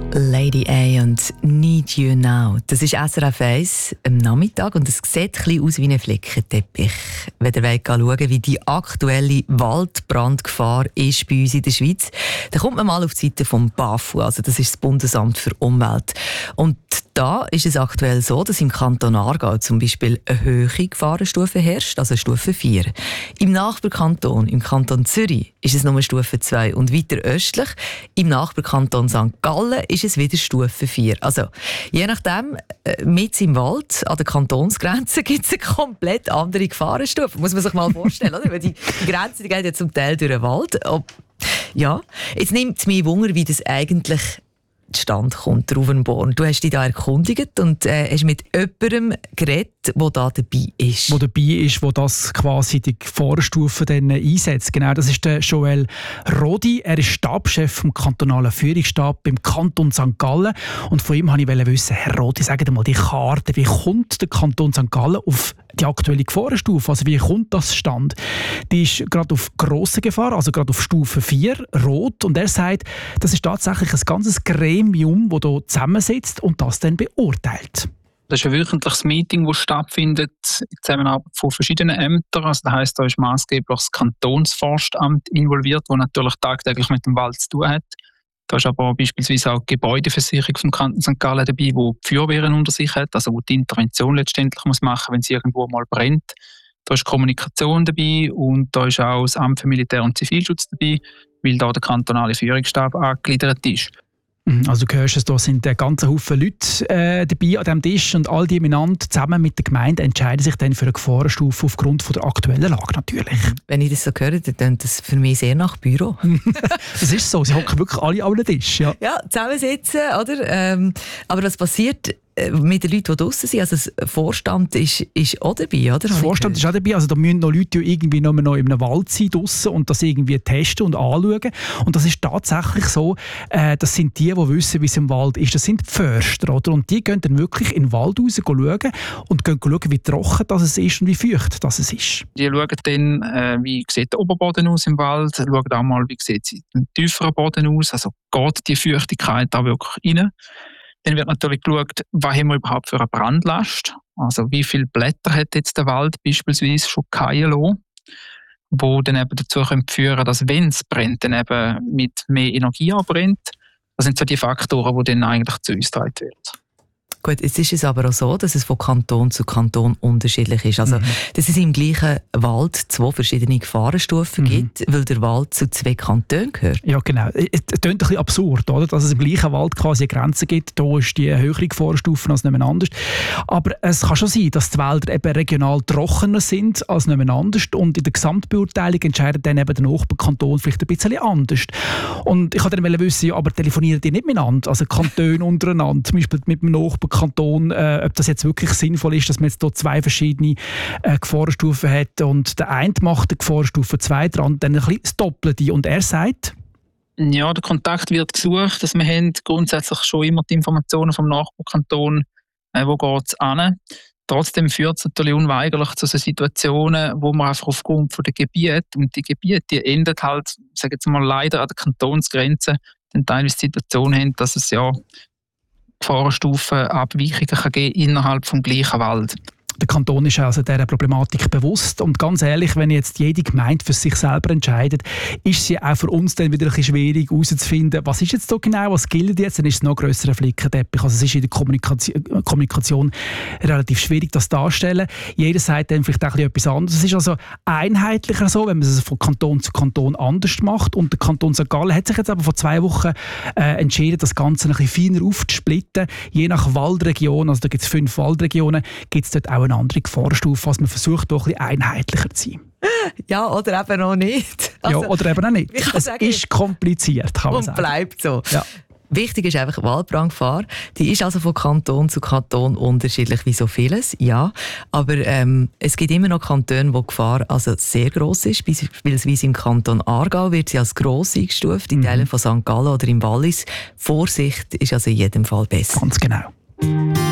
Lady A und Need You Now. Das ist SRF 1 am Nachmittag und es sieht ein bisschen aus wie ein Flickenteppich. Wenn ihr wollt schauen, wie die aktuelle Waldbrandgefahr ist bei uns in der Schweiz, dann kommt man mal auf die Seite vom BAFU, also das ist das Bundesamt für Umwelt. Und da ist es aktuell so, dass im Kanton Aargau zum Beispiel eine hohe Gefahrenstufe herrscht, also Stufe 4. Im Nachbarkanton, im Kanton Zürich, ist es nur Stufe 2 und weiter östlich, im Nachbarkanton St. Gallen, ist es wieder Stufe 4. Also, je nachdem, mit im Wald, an der Kantonsgrenze, gibt es eine komplett andere Gefahrenstufe. Muss man sich mal vorstellen, oder? Weil die Grenze die geht ja zum Teil durch den Wald. Ja, jetzt nimmt es mich Wunder, wie das eigentlich zustande kommt, Ruvenborn. Du hast dich da erkundigt und hast mit jemandem geredet, der da dabei ist. Der dabei ist, der das quasi die Gefahrenstufe dann einsetzt. Genau, das ist der Joel Rodi. Er ist Stabschef vom kantonalen Führungsstab im Kanton St. Gallen. Und von ihm wollte ich wissen, Herr Rodi, sagen Sie mal die Karte, wie kommt der Kanton St. Gallen auf die aktuelle Gefahrenstufe? Also wie kommt das stand? Die ist gerade auf grosse Gefahr, also gerade auf Stufe 4, rot. Und er sagt, das ist tatsächlich ein ganzes Gremium, das hier zusammensitzt und das dann beurteilt. Das ist ein wöchentliches Meeting, das stattfindet in Zusammenarbeit von verschiedenen Ämtern. Also das heisst, da ist maßgeblich das Kantonsforstamt involviert, das natürlich tagtäglich mit dem Wald zu tun hat. Da ist aber beispielsweise auch die Gebäudeversicherung vom Kanton St. Gallen dabei, wo die Feuerwehren unter sich hat, also wo die Intervention letztendlich muss machen, wenn es irgendwo mal brennt. Da ist Kommunikation dabei und da ist auch das Amt für Militär- und Zivilschutz dabei, weil da der kantonale Führungsstab angegliedert ist. Also du hörst es, da sind ein ganzer Haufen Leute dabei an diesem Tisch und all die miteinander zusammen mit der Gemeinde entscheiden sich dann für eine Gefahrenstufe aufgrund von der aktuellen Lage natürlich. Wenn ich das so höre, dann klingt das für mich sehr nach Büro. Das ist so, sie hocken wirklich alle an den Tisch. Ja, zusammensitzen, oder? Aber was passiert mit den Leuten, die draussen sind? Also der Vorstand ist auch dabei, oder? Der Vorstand ist auch dabei. Also da müssen noch Leute irgendwie noch in einem Wald sein draussen und das irgendwie testen und anschauen. Und das ist tatsächlich so, das sind die wissen, wie es im Wald ist. Das sind die Förster, oder? Und die gehen dann wirklich in den Wald raus schauen und gehen schauen, wie trocken das ist und wie feucht das ist. Die schauen dann, wie sieht der Oberboden aus im Wald, schauen auch mal, wie sieht der tiefere Boden aus, also geht die Feuchtigkeit da wirklich rein. Dann wird natürlich geschaut, was haben wir überhaupt für eine Brandlast. Also wie viele Blätter hat jetzt der Wald beispielsweise schon fallen lassen, die dann eben dazu führen können, dass wenn es brennt, dann eben mit mehr Energie anbrennt. Das sind so die Faktoren, die dann eigentlich zu uns getragen werden. Gut, jetzt ist es aber auch so, dass es von Kanton zu Kanton unterschiedlich ist. Also, dass es im gleichen Wald 2 verschiedene Gefahrenstufen gibt, weil der Wald zu 2 Kantonen gehört. Ja, genau. Es klingt ein bisschen absurd, oder? Dass es im gleichen Wald quasi eine Grenze gibt. Da ist die höhere Gefahrenstufe als nicht anders. Aber es kann schon sein, dass die Wälder eben regional trockener sind als nicht anders. Und in der Gesamtbeurteilung entscheidet dann eben der Nachbarkanton vielleicht ein bisschen anders. Und ich wollte dann wissen, ja, aber telefonieren die nicht miteinander? Also Kantone untereinander, zum Beispiel mit dem Nachbarkanton, ob das jetzt wirklich sinnvoll ist, dass man jetzt hier 2 verschiedene Gefahrenstufen hat und der eine macht die Gefahrenstufe 2 dran, dann ein bisschen das Doppelte. Und er sagt? Ja, der Kontakt wird gesucht, dass wir haben grundsätzlich schon immer die Informationen vom Nachbarkanton, wo geht es hin. Trotzdem führt es natürlich unweigerlich zu so Situationen, wo man einfach aufgrund von der Gebiete, und die Gebiete, die enden halt, sagen wir mal, leider an der Kantonsgrenze, dann teilweise Situationen haben, dass es ja Gefahrenstufenabweichungen geben innerhalb des gleichen Wald. Der Kanton ist also dieser Problematik bewusst. Und ganz ehrlich, wenn jetzt jede Gemeinde für sich selber entscheidet, ist es ja auch für uns dann wieder ein bisschen schwierig herauszufinden, was ist jetzt da genau, was gilt jetzt, dann ist es noch ein grösserer Flickenteppich. Also es ist in der Kommunikation relativ schwierig, das darzustellen. Jeder sagt dann vielleicht auch etwas anderes. Es ist also einheitlicher so, wenn man es von Kanton zu Kanton anders macht. Und der Kanton St. Gallen hat sich jetzt aber vor 2 Wochen entschieden, das Ganze ein bisschen feiner aufzusplitten. Je nach Waldregion, also da gibt es 5 Waldregionen, gibt es dort auch eine andere Gefahrenstufe, was man versucht, doch ein bisschen einheitlicher zu sein. Ja, oder eben auch nicht. Also, ja, oder eben auch nicht. Es ist kompliziert, kann man sagen. Und bleibt so. Ja. Wichtig ist einfach, Waldbrandgefahr, die ist also von Kanton zu Kanton unterschiedlich wie so vieles, ja. Aber es gibt immer noch Kantone, wo die Gefahr also sehr gross ist. Beispielsweise im Kanton Aargau wird sie als gross eingestuft, in Teilen von St. Gallen oder im Wallis. Vorsicht ist also in jedem Fall besser. Ganz genau.